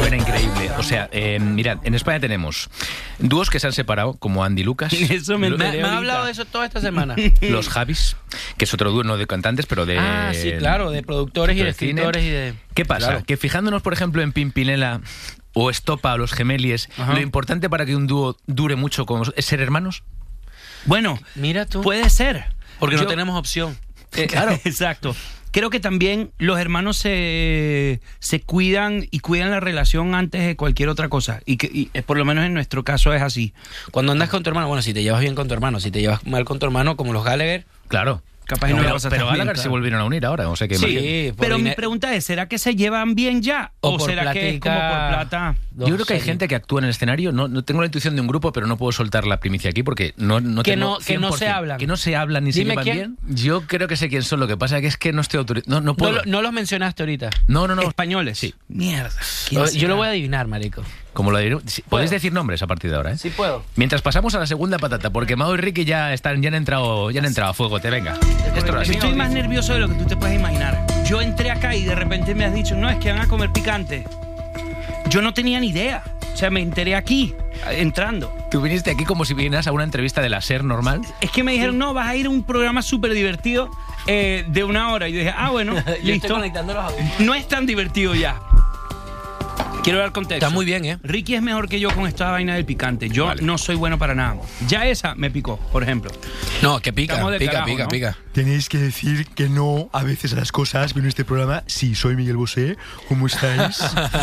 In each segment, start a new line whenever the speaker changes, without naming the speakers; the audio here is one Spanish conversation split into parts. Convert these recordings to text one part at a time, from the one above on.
suena increíble. O sea, mirad, en España tenemos dúos que se han separado, como Andy Lucas.
Eso me
ha hablado de eso toda esta semana.
Los Javis, que es otro dúo, no de cantantes, pero de...
Ah, sí, claro, de productores y de escritores y de...
¿Qué pasa?
Claro.
Que fijándonos, por ejemplo, en Pimpinela o Estopa o Los Gemelies, lo importante para que un dúo dure mucho es ser hermanos.
Bueno,
mira tú.
Puede ser.
Porque no tenemos opción.
Claro. Exacto. Creo que también los hermanos se cuidan y cuidan la relación antes de cualquier otra cosa. Y por lo menos en nuestro caso es así.
Cuando andas con tu hermano, bueno, si te llevas bien con tu hermano, si te llevas mal con tu hermano, como los Gallagher...
Claro.
Capaz no,
pero Gallagher se volvieron a unir ahora, o sea que...
Sí,
pero mi pregunta es, ¿será que se llevan bien ya? ¿O será platica, que es como por plata?
Yo creo que hay gente que actúa en el escenario, no tengo la intuición de un grupo, pero no puedo soltar la primicia aquí porque no
que
tengo
que no se hablan.
Que no se hablan ni se llevan bien. Yo creo que sé quién son, lo que pasa es que no estoy autorizado. No puedo.
No los mencionaste ahorita.
No.
Españoles.
Sí.
Mierda.
Yo lo voy a adivinar, marico.
Como lo diré, podéis decir nombres a partir de ahora, ¿eh?
Sí puedo.
Mientras pasamos a la segunda patata, porque Mao y Ricky ya han entrado a fuego, te venga.
Yo estoy más nervioso de lo que tú te puedes imaginar. Yo entré acá y de repente me has dicho, no, es que van a comer picante. Yo no tenía ni idea. O sea, me enteré aquí, entrando.
¿Tú viniste aquí como si vinieras a una entrevista de la SER normal?
Es que me dijeron, no, vas a ir a un programa súper divertido de 1 hora. Y yo dije, bueno, listo.
Estoy conectando los audios.
No es tan divertido ya. Quiero dar contexto.
Está muy bien, ¿eh?
Ricky es mejor que yo con esta vaina del picante. Yo no soy bueno para nada. Ya esa me picó, por ejemplo.
No, que pica, pica.
Tenéis que decir que no a veces a las cosas. Pero en este programa, sí, soy Miguel Bosé. ¿Cómo estáis?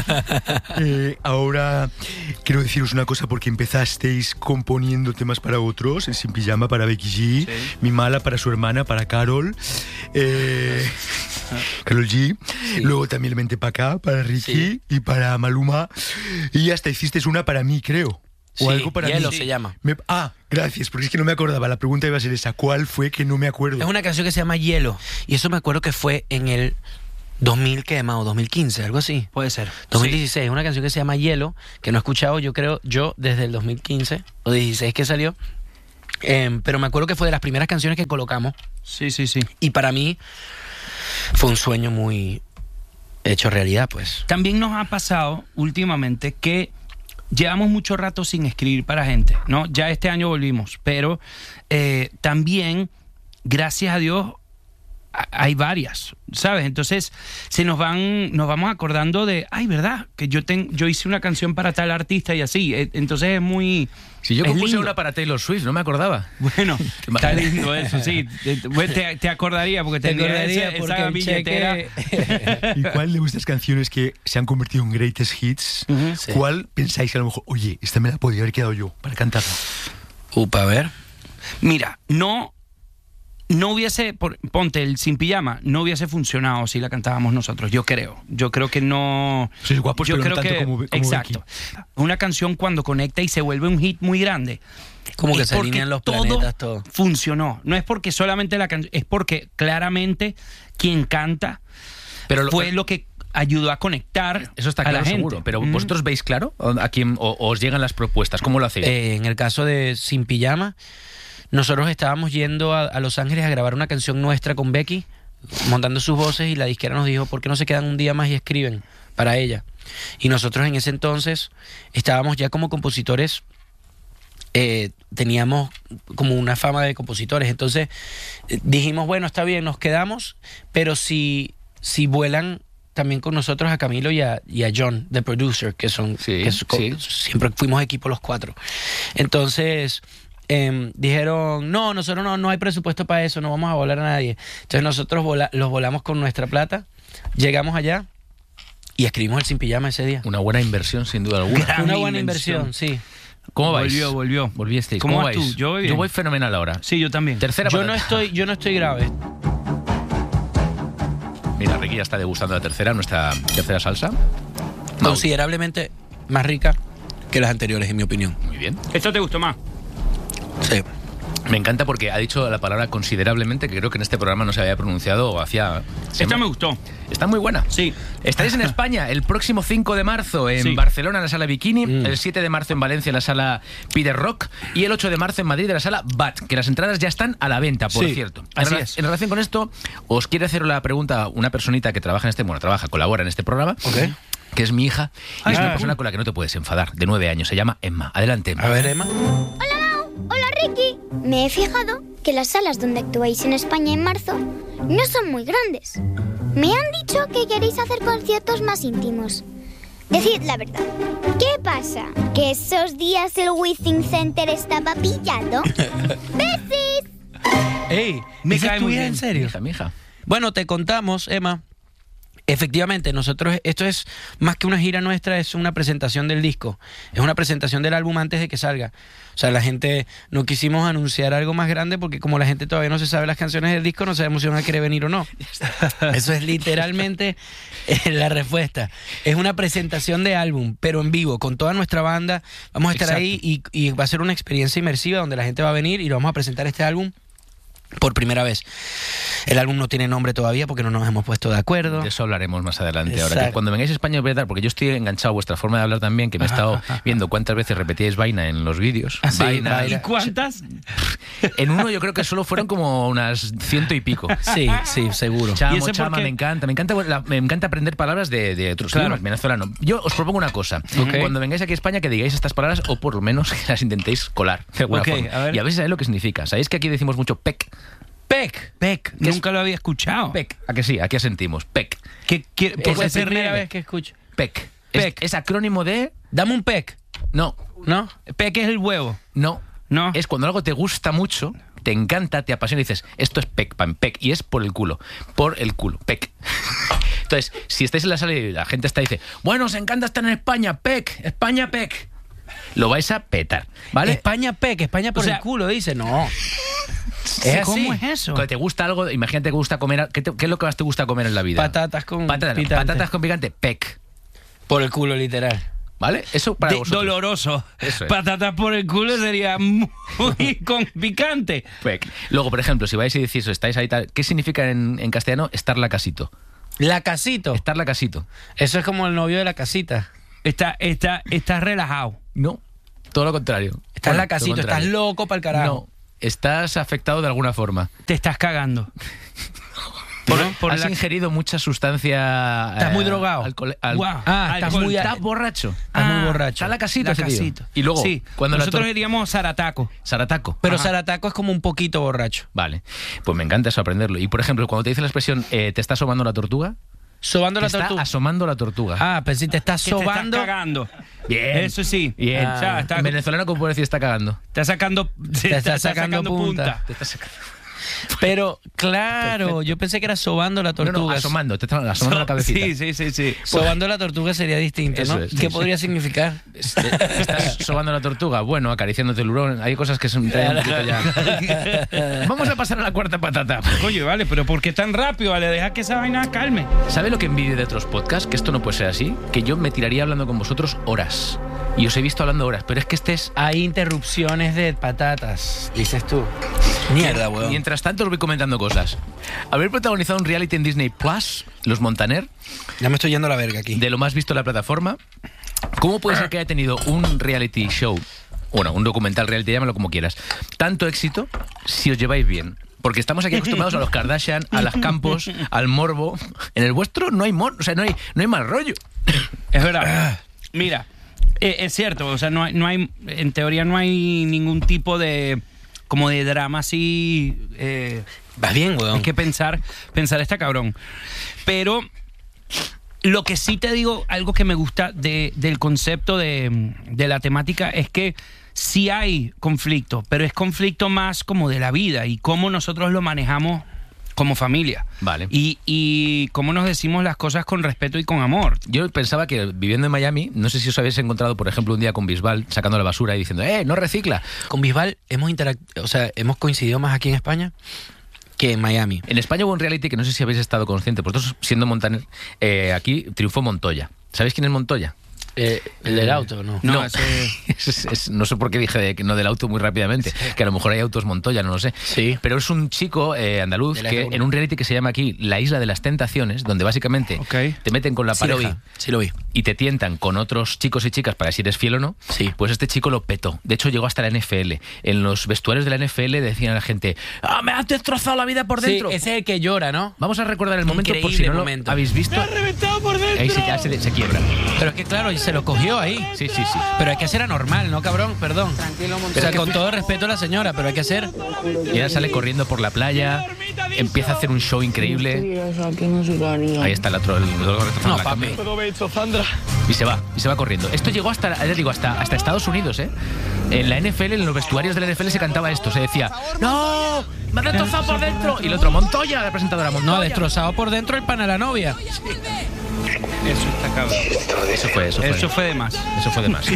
Ahora quiero deciros una cosa porque empezasteis componiendo temas para otros. El Sin Pijama para Becky G, Mi Mala para su hermana, para Carol. Karol G. Sí. Luego también el Mente Pa' Acá para Ricky y para Maluma. Y hasta hicisteis una para mí, creo. O algo para
Hielo
mí.
se llama.
Gracias, porque es que no me acordaba. La pregunta iba a ser esa. ¿Cuál fue? Que no me acuerdo.
Es una canción que se llama Hielo. Y eso me acuerdo que fue en el 2000, ¿qué más? O 2015, algo así.
Puede ser.
2016. Es una canción que se llama Hielo, que no he escuchado, yo creo, desde el 2015 o 16 que salió. Pero me acuerdo que fue de las primeras canciones que colocamos.
Sí.
Y para mí fue un sueño muy hecho realidad, pues.
También nos ha pasado últimamente que llevamos mucho rato sin escribir para gente, ¿no? Ya este año volvimos, pero también, gracias a Dios, hay varias, ¿sabes? Entonces nos vamos acordando de, ¿verdad? Que yo hice una canción para tal artista y así. Entonces es muy...
Si yo compuse una para Taylor Swift, no me acordaba.
Bueno, está lindo eso, sí. Te acordaría porque tendría esa billetera.
¿Y cuál de vuestras canciones que se han convertido en greatest hits, cuál pensáis que a lo mejor, oye, esta me la podría haber quedado yo para cantarla?
A ver.
Mira, no hubiese, ponte el Sin Pijama, no hubiese funcionado si la cantábamos nosotros, yo creo que no.
Sois guapos,
yo
pero
creo
no tanto como
exacto. Becky. Una canción cuando conecta y se vuelve un hit muy grande,
como que se alinean los planetas, todo
funcionó. No es porque solamente la canción, es porque claramente quien canta fue lo que ayudó a conectar.
Eso está claro, seguro. Pero ¿vosotros veis claro a quién o os llegan las propuestas? ¿Cómo lo hacéis?
En el caso de Sin Pijama, nosotros estábamos yendo a Los Ángeles a grabar una canción nuestra con Becky, montando sus voces, y la disquera nos dijo, ¿por qué no se quedan un día más y escriben para ella? Y nosotros en ese entonces estábamos ya como compositores, teníamos como una fama de compositores, entonces dijimos, bueno, está bien, nos quedamos, pero si vuelan también con nosotros a Camilo y a John, the producer, que son siempre fuimos equipo los 4. Entonces dijeron, nosotros no hay presupuesto para eso, no vamos a volar a nadie. Entonces nosotros los volamos con nuestra plata, llegamos allá y escribimos el Sin Pijama ese día.
Una buena inversión, sin duda alguna.
Una buena inversión, sí.
¿Cómo vais?
Volvisteis.
¿Cómo
vas
vais?
tú? Yo
voy fenomenal ahora.
Sí, yo también.
Tercera
yo
patata.
no estoy grave.
Mira, Ricky ya está degustando nuestra tercera salsa.
Considerablemente más rica que las anteriores, en mi opinión.
Muy bien.
¿Esto te gustó más?
Sí.
Me encanta porque ha dicho la palabra considerablemente, que creo que en este programa no se había pronunciado hacía...
Esta me gustó.
Está muy buena.
Sí.
Estaréis en España el próximo 5 de marzo en Barcelona, en la Sala Bikini, el 7 de marzo en Valencia, en la Sala Peter Rock, y el 8 de marzo en Madrid, en la Sala BAT, que las entradas ya están a la venta, por cierto.
Así es.
En relación con esto, os quiero hacer la pregunta una personita que colabora en este programa. que es mi hija, y es una persona con la que no te puedes enfadar, de 9 años. Se llama Emma. Adelante, Emma.
A ver, Emma.
Hola, Mau. Hola, Ricky. Me he fijado que las salas donde actuáis en España en marzo no son muy grandes. Me han dicho que queréis hacer conciertos más íntimos. Decid la verdad. ¿Qué pasa? ¿Que esos días el Withing Center estaba pillado? ¡Besis!
¡Ey!
Me
¿Esa
cae
es tu
muy
hija
bien.
en serio?
Mi hija.
Bueno, te contamos, Emma. Efectivamente, nosotros, esto es más que una gira nuestra, es una presentación del disco. Es una presentación del álbum antes de que salga. O sea, la gente, no quisimos anunciar algo más grande porque como la gente todavía no se sabe las canciones del disco, no sabemos si van a querer venir o no. Eso es literalmente la respuesta. Es una presentación de álbum, pero en vivo, con toda nuestra banda. Vamos a estar ahí y va a ser una experiencia inmersiva donde la gente va a venir y lo vamos a presentar este álbum por primera vez. El álbum no tiene nombre todavía porque no nos hemos puesto de acuerdo.
De eso hablaremos más adelante. Ahora,
Exacto.
que cuando vengáis a España os voy a dar, porque yo estoy enganchado a vuestra forma de hablar también, que me he estado viendo cuántas veces repetíais vaina en los vídeos.
Sí,
Vaina.
¿Y cuántas?
En uno yo creo que solo fueron como unas 100 y pico.
Sí, sí, seguro.
¿Y
Chamo,
ese por
chama,
qué?
me encanta aprender palabras de otros
Claro.
idiomas, venezolano. Yo os propongo una cosa.
Ok.
Cuando vengáis aquí a España que digáis estas palabras o por lo menos que las intentéis colar de alguna
Ok,
forma.
a ver.
Y a ver si sabéis lo que significa. ¿Sabéis que aquí decimos mucho pec?
Pec.
Pec.
Nunca lo había escuchado.
Pec. ¿A que sí? Aquí asentimos. Pec.
Es la
se
primera
ríe?
vez que escucho.
Pec.
Pec.
Es acrónimo de...
Dame un pec,
No.
¿no?
Peque es el huevo.
No.
No.
Es cuando algo te gusta mucho, te encanta, te apasiona y dices, esto es pec, pan, pec. Y es por el culo. Por el culo. Pec. Entonces, si estáis en la sala y la gente está y dice, bueno, os encanta estar en España, pec, España, pec. Lo vais a petar, ¿vale?
España pec, España por
O sea,
el culo, dice. No. Es
¿Cómo
así.
es eso?
Cuando te gusta algo, imagínate que gusta comer, ¿qué es lo que más te gusta comer en la vida?
Patatas con
Patatas, no,
picante.
patatas con picante, pec.
Por el culo, literal.
¿Vale? Eso para vosotros.
Doloroso.
Eso es.
Patatas por el culo sería muy con picante.
Pec. Luego, por ejemplo, si vais y decís, estáis ahí tal, ¿qué significa en castellano estar la casito?
La casito.
Estar la casito.
Eso es como el novio de la casita.
Estás relajado.
No, todo lo contrario.
Estás
Bueno,
la casito,
todo lo
estás
contrario.
loco para el carajo.
No, estás afectado de alguna forma.
Te estás cagando.
Has ingerido mucha sustancia.
Estás muy drogado.
Guau.
Ah, estás
Alcohol.
muy...
Estás borracho.
Estás muy borracho.
Está la casita,
La
ese tío.
casito.
Y luego,
sí.
cuando
nosotros
la
diríamos zarataco.
Sarataco.
Pero
Ajá.
Sarataco es como un poquito borracho.
Vale. Pues me encanta eso aprenderlo. Y por ejemplo, cuando te dice la expresión ¿te está asomando la tortuga?
Sobando
Te
la
está
tortuga.
asomando la tortuga.
Ah, pero si te estás
Que te
sobando...
estás cagando.
Bien.
Eso sí.
Bien.
O sea,
En venezolano, ¿cómo puedo decir está cagando?
Te está sacando punta.
Te está sacando.
Pero, claro, yo pensé que era sobando la
No,
tortuga.
no, asomando. Te está asomando la cabecita.
Sí.
Sobando la tortuga sería distinto,
Eso
¿no?
es,
¿Qué
sí,
podría significar?
¿Estás sobando la tortuga? Bueno, acariciándote el hurón. Hay cosas que son traen un poquito ya. Vamos a pasar a la cuarta patata.
Oye, vale, pero ¿por qué tan rápido? Vale, deja que esa vaina calme.
¿Sabe lo que envidio de otros podcasts? Que esto no puede ser así. Que yo me tiraría hablando con vosotros horas. Y os he visto hablando horas. Pero es que este es...
Hay interrupciones de patatas, dices tú. Mierda, weón.
Mientras tanto os voy comentando cosas. Haber protagonizado un reality en Disney Plus, Los Montaner,
Ya me estoy yendo a la verga aquí.
de lo más visto en la plataforma. ¿Cómo puede ser que haya tenido un reality show, bueno, un documental reality, llámalo como quieras, tanto éxito si os lleváis bien? Porque estamos aquí acostumbrados a los Kardashian, a las Campos, al morbo. En el vuestro no hay o sea, no hay mal rollo.
Es verdad. Mira, es cierto, o sea, no hay, en teoría no hay ningún tipo de, como de drama así.
Vas bien, weón.
Hay que pensar está cabrón. Pero lo que sí te digo, algo que me gusta del concepto de la temática es que sí hay conflicto, pero es conflicto más como de la vida y cómo nosotros lo manejamos como familia.
Vale.
Y cómo nos decimos las cosas con respeto y con amor.
Yo pensaba que viviendo en Miami, no sé si os habéis encontrado, por ejemplo, un día con Bisbal sacando la basura y diciendo, no recicla.
Con Bisbal hemos coincidido más aquí en España que en Miami.
En España hubo un reality que no sé si habéis estado conscientes. Vosotros, siendo Montaner, aquí triunfó Montoya. ¿Sabéis quién es Montoya?
El del auto, ¿no?
No,
No, no sé por qué dije no del auto muy rápidamente, que a lo mejor hay autos Montoya, no lo sé.
Sí.
Pero es un chico andaluz
De la
que
R1.
en un reality que se llama aquí La Isla de las Tentaciones, donde básicamente
Ok.
te meten con la
Sí lo
pareja
vi.
y te tientan con otros chicos y chicas para si eres fiel o no.
Sí.
Pues este chico lo petó. De hecho, llegó hasta la NFL. En los vestuarios de la NFL decían a la gente: ¡Ah, me has destrozado la vida por
Sí,
dentro!
ese es el que llora, ¿no?
Vamos a recordar el momento por si
Increíble
no lo
momento.
habéis visto.
reventado por dentro!
Ahí se quiebra.
Pero es que claro, y se lo cogió ahí.
Sí, sí, sí.
Pero hay que hacer anormal, ¿no, cabrón? Perdón. O sea, con todo respeto a la señora, pero hay que hacer...
Y ahora sale corriendo por la playa, empieza a hacer un show increíble. Ahí está el otro,
No, papi.
Y se va corriendo. Esto llegó hasta Estados Unidos, ¿eh? En la NFL, en los vestuarios de la NFL se cantaba esto, se decía: ¡No! ¡Me ha destrozado por dentro! Y el otro: Montoya, la presentadora Montoya.
No, destrozado por dentro el pan a la novia.
Eso está cabrón.
Eso fue
de más.
Eso fue de más.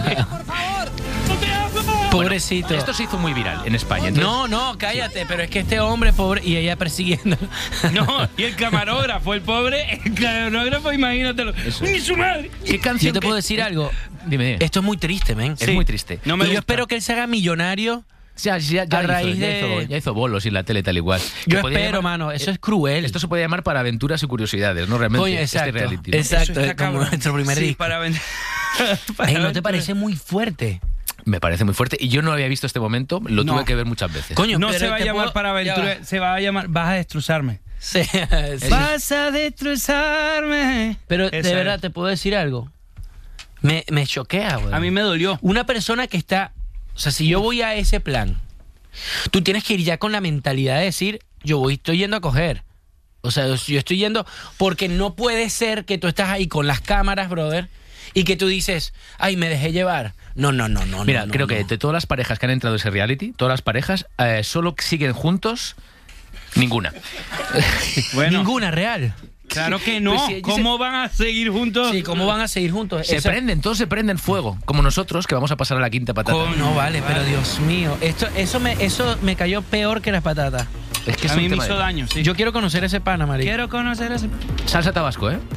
Pobrecito.
Esto se hizo muy viral en España. Entonces,
No, cállate, pero es que este hombre pobre y ella persiguiendo.
No, y el camarógrafo, el pobre, el camarógrafo, imagínatelo. ¡Ni su madre!
¿qué canción?
Yo te puedo decir algo.
Dime.
Esto es muy triste, men.
Es muy triste.
No me
Y yo
gusta.
espero que él se haga millonario.
Ya
a raíz de-
ya hizo bolos y la tele tal igual.
Yo
Que podía
espero,
llamar-
mano. Eso es cruel.
Esto se puede llamar Para Aventuras y Curiosidades, ¿no? Realmente,
Coño, exacto.
este reality. ¿no?
Exacto,
Eso está
es como
cabrón.
nuestro primer
Sí,
disco.
para vender.
Ey, ¿no te parece muy fuerte?
Me parece muy fuerte. Y yo no había visto este momento, lo
No.
tuve que ver muchas veces.
Coño,
No
pero
se va a
te
llamar
puedo-
para
ya
aventura,
va.
se va a llamar Vas a destrozarme.
Sí, sí.
Vas a destrozarme.
Pero
Esa
de verdad,
es.
te puedo decir algo. Me choquea, güey.
A mí me dolió.
Una persona que está... O sea, si yo voy a ese plan, tú tienes que ir ya con la mentalidad de decir, estoy yendo a coger. O sea, yo estoy yendo... Porque no puede ser que tú estás ahí con las cámaras, brother, y que tú dices, ay, me dejé llevar. No.
Mira,
no,
creo
no.
que de todas las parejas que han entrado a ese reality, todas las parejas solo siguen juntos ninguna.
Bueno,
Ninguna real.
claro que no.
Pues si allí
¿Cómo van a seguir juntos?
Sí, ¿cómo van a seguir juntos?
Se
Esa-
prenden, todos se prenden fuego, como nosotros, que vamos a pasar a la quinta patata.
No vale, pero Dios mío. Eso me cayó peor que las patatas.
Es que es
A
un
mí me
tema
hizo
de-
daño, sí.
Yo quiero conocer ese pana, marico.
quiero conocer ese...
Salsa tabasco, ¿eh?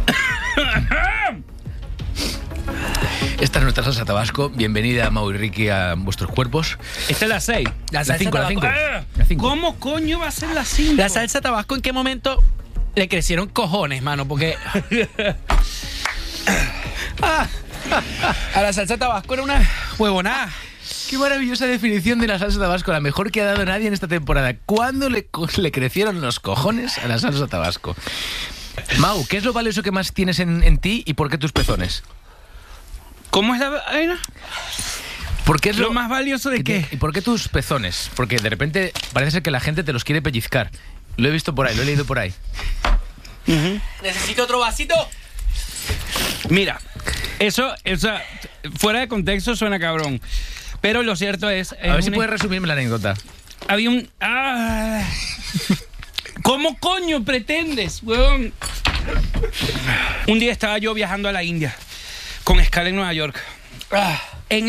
Esta es nuestra salsa tabasco. Bienvenida, Mau y Ricky, a vuestros cuerpos.
Esta es la 6.
La
La
salsa
5, la
tabasco.
5.
Ah,
La 5.
¿Cómo coño va a ser la 5?
La salsa tabasco, ¿en qué momento le crecieron cojones, mano? Porque a la salsa tabasco era una huevonada.
Qué maravillosa definición de la salsa tabasco, la mejor que ha dado nadie en esta temporada. ¿Cuándo le crecieron los cojones a la salsa tabasco? Mau, ¿qué es lo valioso que más tienes en ti y por qué tus pezones?
¿Cómo es la vaina?
¿Por qué es
¿Lo más valioso de qué?
¿Y por qué tus pezones? Porque de repente parece ser que la gente te los quiere pellizcar. Lo he visto por ahí, lo he leído por ahí.
Necesito otro vasito.
Mira, eso fuera de contexto suena cabrón. Pero lo cierto es...
A ver si puedes resumirme la anécdota.
Había un... ¿Cómo coño pretendes, weón? Un día estaba yo viajando a la India con escala en Nueva York.